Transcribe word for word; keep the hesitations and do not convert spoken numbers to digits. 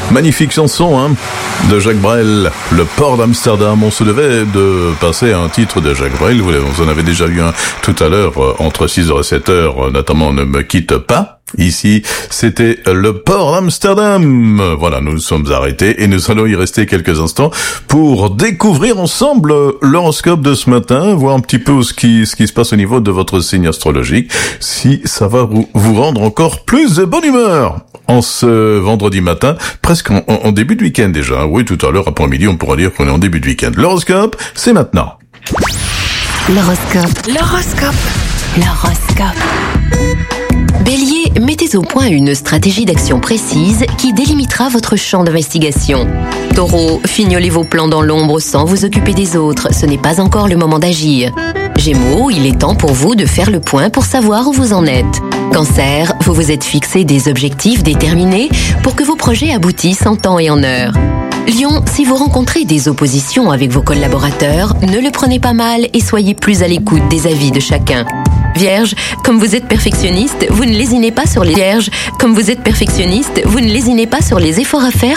Magnifique chanson hein, de Jacques Brel, Le port d'Amsterdam. On se devait de passer à un titre de Jacques Brel. Vous en avez déjà eu un tout à l'heure, entre six heures et sept heures, notamment Ne me quitte pas. Ici, c'était le port d'Amsterdam. Voilà, nous nous sommes arrêtés et nous allons y rester quelques instants pour découvrir ensemble l'horoscope de ce matin, voir un petit peu ce qui, ce qui se passe au niveau de votre signe astrologique, si ça va vous, vous rendre encore plus de bonne humeur en ce vendredi matin, presque en, en début de week-end déjà. Oui, tout à l'heure, après-midi, on pourra dire qu'on est en début de week-end. L'horoscope, c'est maintenant. L'horoscope. L'horoscope. L'horoscope. Bélier, mettez au point une stratégie d'action précise qui délimitera votre champ d'investigation. Taureau, fignolez vos plans dans l'ombre sans vous occuper des autres, ce n'est pas encore le moment d'agir. Gémeaux, il est temps pour vous de faire le point pour savoir où vous en êtes. Cancer, vous vous êtes fixé des objectifs déterminés pour que vos projets aboutissent en temps et en heure. Lion, si vous rencontrez des oppositions avec vos collaborateurs, ne le prenez pas mal et soyez plus à l'écoute des avis de chacun. Vierge, comme vous êtes perfectionniste, vous ne lésinez pas sur les Vierges, comme vous êtes perfectionniste, vous ne lésinez pas sur les efforts à faire